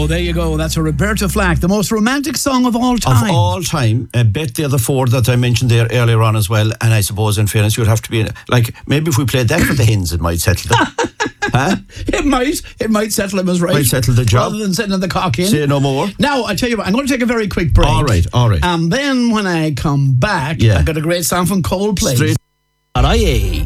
So there you go. That's a Roberta Flack, the most romantic song of all time. Of all time. Bet the other four that I mentioned there earlier on as well. And I suppose, in fairness, you'd have to be like, maybe if we played that for the hens, it might settle them. Huh? It might settle him as right. Might settle the job. Rather than sitting in the cock in. Say no more. Now, I tell you what, I'm going to take a very quick break. All right. And then when I come back, I've got a great song from Coldplay. Straight. .ie